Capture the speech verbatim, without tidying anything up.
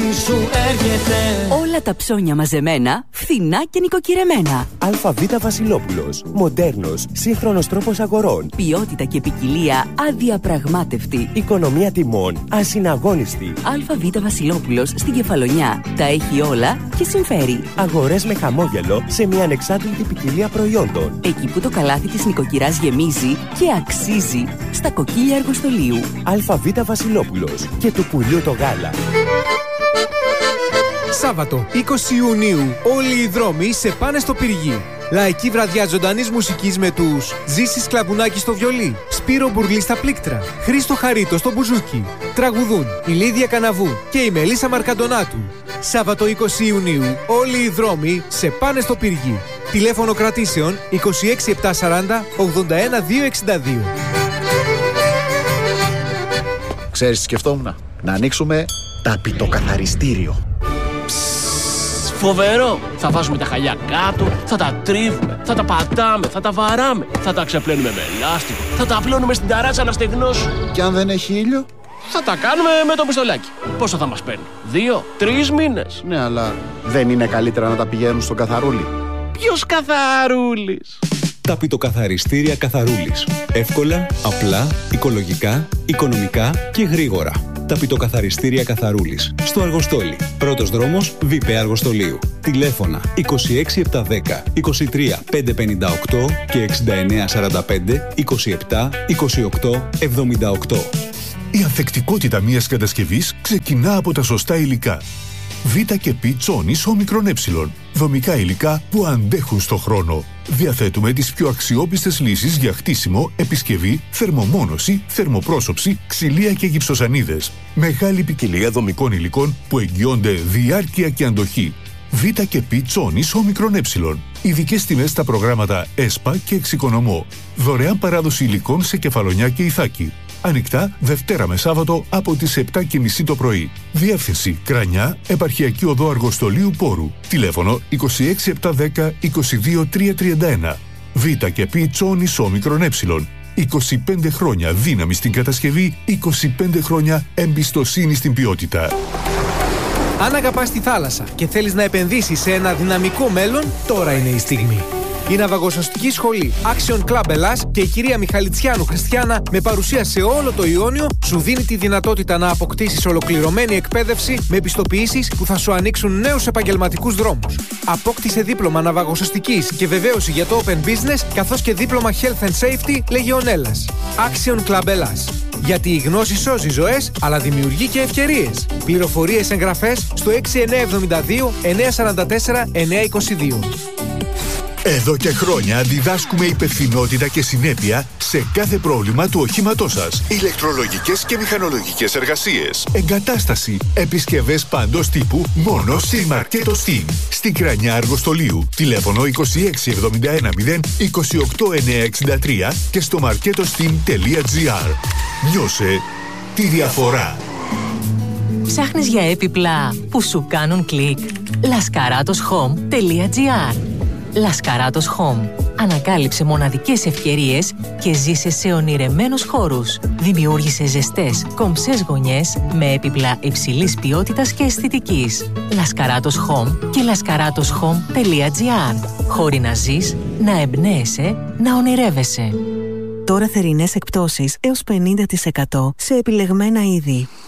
σου έρχεται. Όλα τα ψώνια μαζεμένα, φθηνά και νοικοκυρεμένα. ΑΒ Βασιλόπουλος. Μοντέρνος, σύγχρονος τρόπος αγορών. Ποιότητα και ποικιλία αδιαπραγμάτευτη. Οικονομία τιμών ασυναγώνιστη. ΑΒ Βασιλόπουλος στην Κεφαλονιά. Τα έχει όλα και συμφέρει. Αγορές με χαμόγελο σε μια ανεξάρτητη ποικιλία προϊόντων. Εκεί που το καλάθι της νοικοκυράς γεμίζει και αξίζει. Στα κοκκίλια Αργοστολίου. ΑΒ Βασιλόπουλος. Και του πουλιού το γάλα. Σάββατο είκοσι Ιουνίου, όλοι οι δρόμοι σε πάνε στο Πυργί. Λαϊκή βραδιά ζωντανής μουσικής με τους Ζήσης Κλαβουνάκη στο βιολί, Σπύρο Μπουρλή στα πλήκτρα, Χρήστο Χαρίτο στο μπουζούκι. Τραγουδούν η Λίδια Καναβού και η Μελίσσα Μαρκαντονάτου. Σάββατο είκοσι Ιουνίου, όλοι οι δρόμοι σε πάνε στο Πυργί. Τηλέφωνο κρατήσεων είκοσι έξι επτακόσια σαράντα ογδόντα ένα διακόσια εξήντα δύο. Ξέρεις τι σκεφτόμουν? Να ανοίξουμε ταπητοκαθαριστήριο. Φοβερό! Θα βάζουμε τα χαλιά κάτω, θα τα τρίβουμε, θα τα πατάμε, θα τα βαράμε, θα τα ξεπλένουμε με λάστιχο, θα τα απλώνουμε στην ταράτσα να στεγνώσουν. Και αν δεν έχει ήλιο? Θα τα κάνουμε με το πιστολάκι. Πόσο θα μας παίρνει? Δύο, τρεις μήνες. Ναι, αλλά δεν είναι καλύτερα να τα πηγαίνουν στον καθαρούλι? Ποιος καθαρούλης? Ταπητοκαθαριστήρια Καθαρούλης. Εύκολα, απλά, οικολογικά, οικονομικά και γρήγορα. Ταπητοκαθαριστήρια Καθαρούλης. Στο Αργοστόλι. Πρώτος δρόμος Β' Αργοστολίου. Τηλέφωνα είκοσι έξι επτακόσια δέκα είκοσι τρία πεντακόσια πενήντα οκτώ και εξήντα εννέα σαράντα πέντε είκοσι επτά είκοσι οκτώ εβδομήντα οκτώ. Η ανθεκτικότητα μιας κατασκευής ξεκινά από τα σωστά υλικά. Β και Π Τσόνης όμικρον ε. Δομικά υλικά που αντέχουν στο χρόνο. Διαθέτουμε τις πιο αξιόπιστες λύσεις για χτίσιμο, επισκευή, θερμομόνωση, θερμοπρόσωψη, ξυλία και γυψοσανίδες. Μεγάλη ποικιλία δομικών υλικών που εγγυώνται διάρκεια και αντοχή. Β και Π Τσόνης όμικρον ε. Ειδικές τιμές στα προγράμματα ΕΣΠΑ και Εξοικονομώ. Δωρεάν παράδοση υλικών σε Κεφαλονιά και Ιθάκη. Ανοιχτά Δευτέρα με Σάββατο από τις επτά και μισή το πρωί. Διεύθυνση Κρανιά, Επαρχιακή Οδό Αργοστολίου Πόρου. Τηλέφωνο είκοσι έξι επτακόσια δέκα είκοσι δύο τριακόσια τριάντα ένα. Β και Π Τσόνης όμικρον ε. είκοσι πέντε χρόνια δύναμη στην κατασκευή, είκοσι πέντε χρόνια εμπιστοσύνη στην ποιότητα. Αν αγαπάς τη θάλασσα και θέλεις να επενδύσεις σε ένα δυναμικό μέλλον, τώρα είναι η στιγμή. Η ναυαγοσωστική σχολή Action Club Ελλάς και η κυρία Μιχαλητσιάνου Χριστιάνα, με παρουσία σε όλο το Ιόνιο, σου δίνει τη δυνατότητα να αποκτήσεις ολοκληρωμένη εκπαίδευση με επιστοποιήσεις που θα σου ανοίξουν νέους επαγγελματικούς δρόμους. Απόκτησε δίπλωμα ναυαγοσωστικής και βεβαίωση για το Open Business, καθώς και δίπλωμα Health and Safety Λεγεωνέλλας. Action Club Ελλάς. Γιατί η γνώση σώζει ζωές, αλλά δημιουργεί και ευκαιρίες. Πληροφορίες, εγγραφές στο έξι εννιά εβδομήντα δύο εννιά σαράντα τέσσερα εννιά είκοσι δύο. Εδώ και χρόνια διδάσκουμε υπευθυνότητα και συνέπεια σε κάθε πρόβλημα του οχήματός σας. Ηλεκτρολογικές και μηχανολογικές εργασίες. Εγκατάσταση. Επισκευές παντός τύπου μόνο στη Μαρκέτο Steam. Στην Κρανιά Αργοστολίου. Τηλέφωνο είκοσι έξι εβδομήντα ένα μηδέν είκοσι οκτώ εννιά εξήντα τρία και στο marketosteam τελεία τζι άρ. Νιώσε τη διαφορά. Ψάχνεις για έπιπλα που σου κάνουν κλικ? λασκαράτος χομ τελεία τζι άρ. Λασκαράτος Home. Ανακάλυψε μοναδικές ευκαιρίες και ζήσε σε ονειρεμένους χώρους. Δημιούργησε ζεστές, κομψές γωνιές με έπιπλα υψηλής ποιότητας και αισθητικής. Λασκαράτος Home και λασκαράτος χομ τελεία τζι άρ. Χώροι να ζεις, να εμπνέεσαι, να ονειρεύεσαι. Τώρα θερινές εκπτώσεις έως πενήντα τοις εκατό σε επιλεγμένα είδη.